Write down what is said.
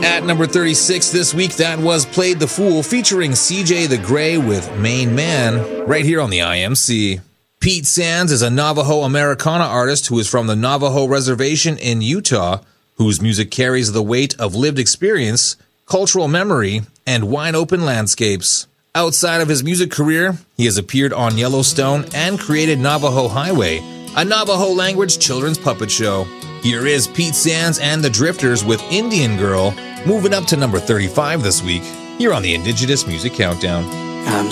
At number 36 this week, that was Played the Fool featuring CJ the Gray with Main Man, right here on the IMC. Pete Sands is a Navajo Americana artist who is from the Navajo Reservation in Utah, whose music carries the weight of lived experience, cultural memory, and wide-open landscapes. Outside of his music career, he has appeared on Yellowstone and created Navajo Highway, a Navajo language children's puppet show. Here is Pete Sands and the Drifters with Indian Girl, moving up to number 35 this week, here on the Indigenous Music Countdown. I'm